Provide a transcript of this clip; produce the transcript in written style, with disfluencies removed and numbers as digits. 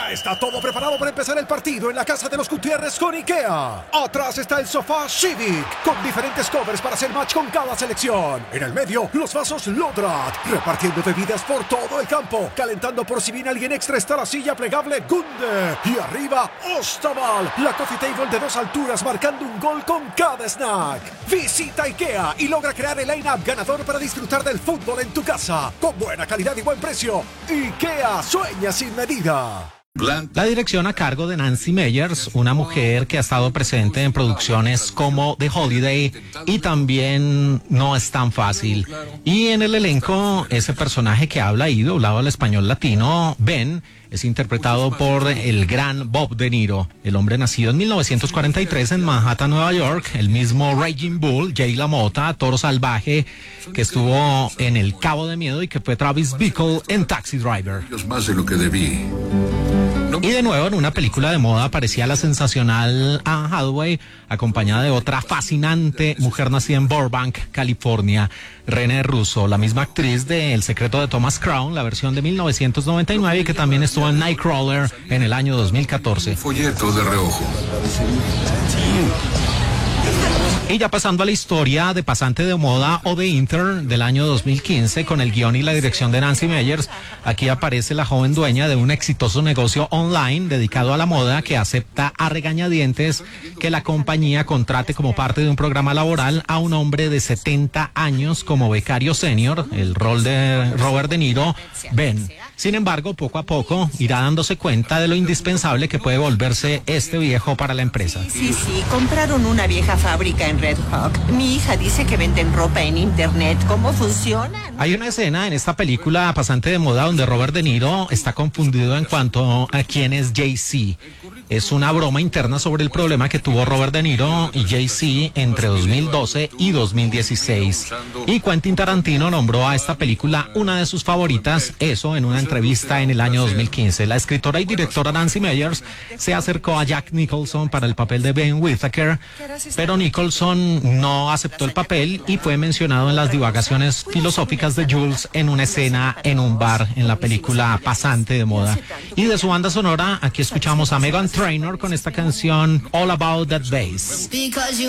Ya está todo preparado para empezar el partido en la casa de los Gutiérrez con IKEA. Atrás está el sofá Civic, con diferentes covers para hacer match con cada selección. En el medio, los vasos Lodrat, repartiendo bebidas por todo el campo. Calentando por si viene alguien extra está la silla plegable Gunde. Y arriba, Ostaval, la coffee table de 2 alturas marcando un gol con cada snack. Visita IKEA y logra crear el line-up ganador para disfrutar del fútbol en tu casa. Con buena calidad y buen precio. IKEA, sueña sin medida. La dirección a cargo de Nancy Meyers, una mujer que ha estado presente en producciones como The Holiday y también No es tan fácil. Y en el elenco, ese personaje que habla ahí doblado al español latino, Ben, es interpretado por el gran Bob De Niro, el hombre nacido en 1943 en Manhattan, Nueva York, el mismo Raging Bull, Jay LaMotta, Toro Salvaje, que estuvo en El Cabo de Miedo y que fue Travis Bickle en Taxi Driver. Más de lo que debí. Y de nuevo en una película de moda aparecía la sensacional Anne Hathaway, acompañada de otra fascinante mujer nacida en Burbank, California, René Russo, la misma actriz de El secreto de Thomas Crown, la versión de 1999, y que también estuvo en Nightcrawler en el año 2014. Folleto de reojo. Y ya pasando a la historia de Pasante de Moda o de Intern del año 2015, con el guión y la dirección de Nancy Meyers, aquí aparece la joven dueña de un exitoso negocio online dedicado a la moda que acepta a regañadientes que la compañía contrate como parte de un programa laboral a un hombre de 70 años como becario senior, el rol de Robert De Niro, Ben. Sin embargo, poco a poco irá dándose cuenta de lo indispensable que puede volverse este viejo para la empresa. Sí, compraron una vieja fábrica en Red Hawk. Mi hija dice que venden ropa en internet. ¿Cómo funciona? Hay una escena en esta película Pasante de Moda donde Robert De Niro está confundido en cuanto a quién es Jay-Z. Es una broma interna sobre el problema que tuvo Robert De Niro y Jay-Z entre 2012 y 2016. Y Quentin Tarantino nombró a esta película una de sus favoritas, eso en una entrevista en el año 2015. La escritora y directora Nancy Meyers se acercó a Jack Nicholson para el papel de Ben Whittaker, pero Nicholson no aceptó el papel y fue mencionado en las divagaciones filosóficas de Jules en una escena en un bar en la película Pasante de Moda. Y de su banda sonora, aquí escuchamos a Meghan Trainor con esta canción All About That Bass.